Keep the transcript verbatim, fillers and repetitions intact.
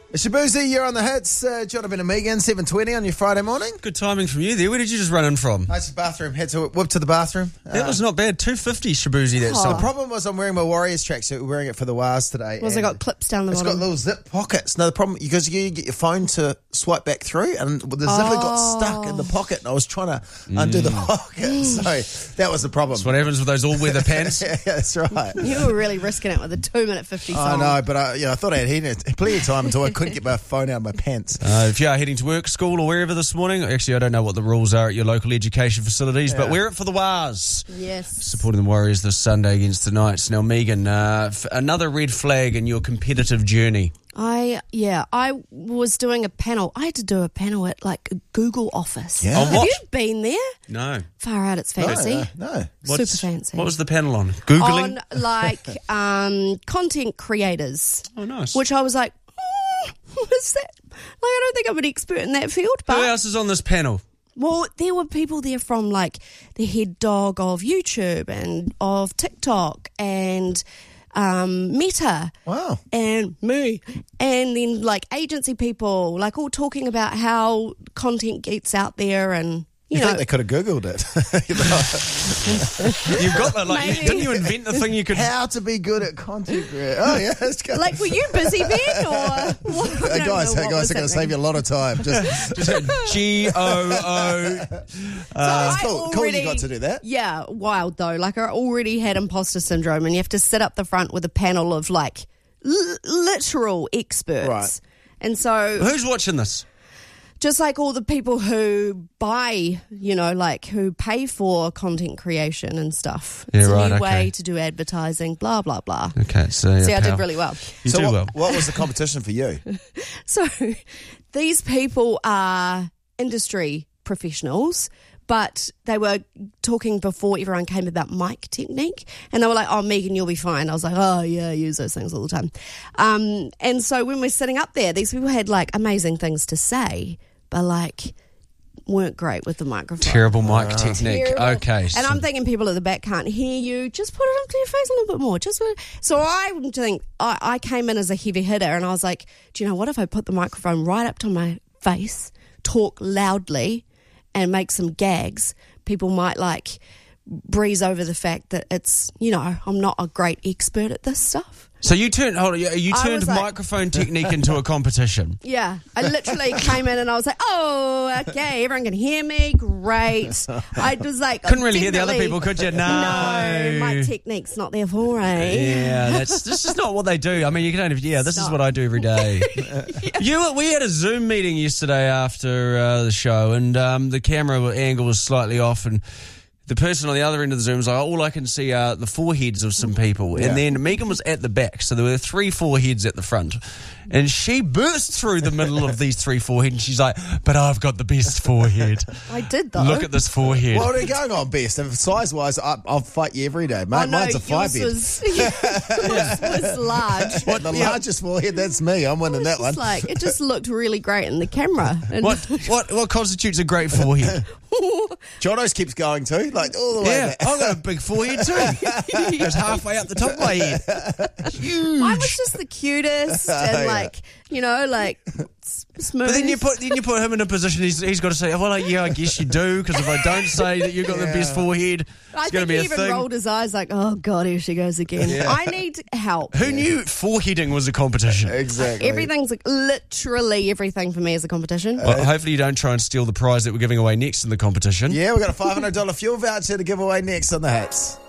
It's Shabuzi, you're on the hits. Uh, Jonathan and Megan, seven twenty on your Friday morning. Good timing from you there. Where did you just run in from? I just bathroom, had to whip to the bathroom. That uh, was not bad. two fifty Shabuzi that The song. problem was I'm wearing my Warriors tracksuit, we're wearing it for the Waz today. Was it got clips down the It's bottom? got little zip pockets. No, the problem, because you get your phone to swipe back through, and the zipper Oh. got stuck in the pocket, and I was trying to undo the pocket. So that was the problem. That's what happens with those all-weather pants. Yeah, that's right. You were really risking it with a two minute fifty I song. know, but I, yeah, I thought I had had plenty of time until I couldn't get my phone out of my pants. Uh, if you are heading to work, school, or wherever this morning, actually, I don't know what the rules are at your local education facilities, but Yeah. wear it for the Waz. Yes. Supporting the Warriors this Sunday against the Knights. Now, Megan, uh, f- another red flag in your competitive journey. I, yeah, I was doing a panel. I had to do a panel at like a Google office. Yeah. On Have what? you been there? No. Far out, it's fancy. No, no, no. What's- Super fancy. What was the panel on? Googling? On like um, content creators. Oh, nice. Which I was like, mm, what's that? Like, I don't think I'm an expert in that field, Who but else is on this panel? well, there were people there from like the head dog of YouTube and of TikTok and um, Meta. Wow. And me, and then like agency people, like all talking about how content gets out there, and you, You know, think they could have Googled it? You know, You've got the, like, Maybe. didn't you invent the thing you could... how to be good at content creation. Oh, yeah. It's good. like, were you busy then, or what? I Hey, don't guys, know hey, what guys was are going to happening. save you a lot of time. Just, G O O. it's I cool. Cool you already- got to do that. Yeah, wild though. Like, I already had imposter syndrome, and you have to sit up the front with a panel of like l- literal experts. Right. And so, Who's watching this? just like all the people who buy, you know, like who pay for content creation and stuff. Yeah, It's a right, new okay. way to do advertising, blah, blah, blah. Okay, so... yeah, See, I did pal. really well. You so do what, well. what was the competition for you? So these people are industry professionals, but they were talking before everyone came about mic technique, and they were like, oh, Megan, you'll be fine. I was like, oh, yeah, I use those things all the time. Um, and so when we're sitting up there, these people had like amazing things to say, but like weren't great with the microphone. Terrible mic technique. Terrible. Okay. And so- I'm thinking people at the back can't hear you. Just put it up to your face a little bit more. Just so I would think I, I came in as a heavy hitter, and I was like, do you know what? If I put the microphone right up to my face, talk loudly, and make some gags, people might like breeze over the fact that it's, you know, I'm not a great expert at this stuff. So you turned hold on, you you I turned was like- microphone technique into a competition. Yeah, I literally came in and I was like, oh, okay, everyone can hear me, great. I was like, Couldn't really hear the other definitely- people, could you? No. No, my technique's not there for me. Yeah, that's this is not what they do. I mean, you can only yeah. This is Stop. what I do every day. You, we had a Zoom meeting yesterday after uh, the show, and um, the camera angle was slightly off, and the person on the other end of the Zoom was like, all I can see are the foreheads of some people. Yeah. And then Megan was at the back, so there were three foreheads at the front. And she burst through the middle of these three foreheads, and she's like, but I've got the best forehead. I did though. Look at this forehead. What are you going on best? If size-wise, I, I'll fight you every day. Mate, Oh, no, mine's a yours five-bed. was, yours was large. What, the largest forehead, that's me. I'm winning that It's one. like it just looked really great in the camera. And What, what, what constitutes a great forehead? Jono's keeps going too, like all the way Yeah, back. I've got a big forehead too. It's halfway up the top of my head. Huge. mine was just the cutest and Yeah. like, you know, like s- smooth. But then you put then you put him in a position. He's he's got to say, well, like, yeah, I guess you do, because if I don't say that you've got the Yeah. best forehead, I it's going think to he be a even thing. rolled his eyes like, oh God, here she goes again. Yeah. I need help. Who knew foreheading was a competition? Exactly. Everything's like, literally everything for me is a competition. Well, hopefully you don't try and steal the prize that we're giving away next in the competition. Yeah, we've got a five hundred dollars fuel voucher to give away next on the Hits.